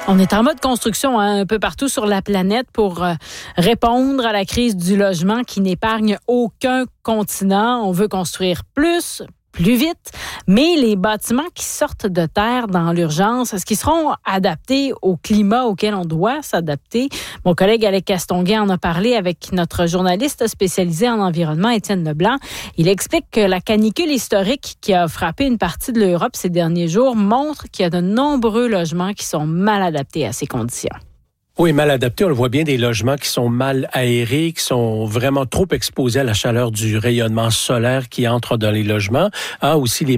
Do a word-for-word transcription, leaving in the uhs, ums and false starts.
On est en mode construction hein, un peu partout sur la planète pour euh, répondre à la crise du logement qui n'épargne aucun continent. On veut construire plus, plus vite, mais les bâtiments qui sortent de terre dans l'urgence, est-ce qu'ils seront adaptés au climat auquel on doit s'adapter? Mon collègue Alex Castonguay en a parlé avec notre journaliste spécialisé en environnement, Étienne Leblanc. Il explique que la canicule historique qui a frappé une partie de l'Europe ces derniers jours montre qu'il y a de nombreux logements qui sont mal adaptés à ces conditions. Oui, mal adaptés. On le voit bien, des logements qui sont mal aérés, qui sont vraiment trop exposés à la chaleur du rayonnement solaire qui entre dans les logements. Ah, aussi les